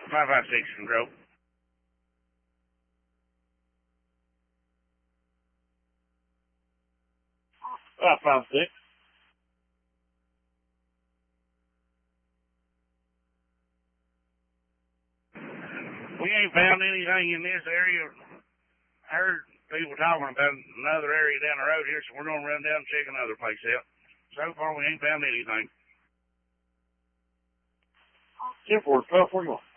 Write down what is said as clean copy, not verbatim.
556 control. 556. We ain't found anything in this area. Heard people talking about another area down the road here, so we're gonna run down and check another place out. So far, we ain't found anything. 10-4, 1241.